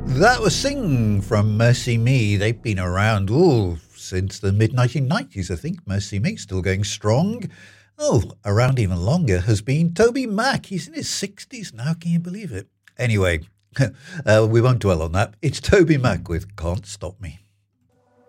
That was Sing from Mercy Me. They've been around since the mid-1990s, I think. Mercy Me, still going strong. Around even longer has been Toby Mac. He's in his 60s now, can you believe it? Anyway, we won't dwell on that. It's Toby Mac with Can't Stop Me.